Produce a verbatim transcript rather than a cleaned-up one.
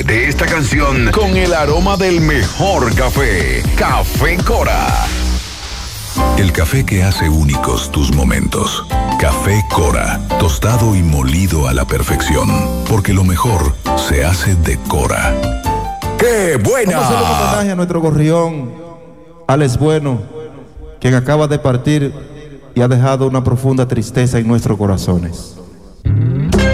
De esta canción con el aroma del mejor café, Café Cora. El café que hace únicos tus momentos. Café Cora, tostado y molido a la perfección, porque lo mejor se hace de Cora. ¡Qué buena! Vamos a hacer un homenaje a nuestro gorrión, Alex Bueno, quien acaba de partir y ha dejado una profunda tristeza en nuestros corazones.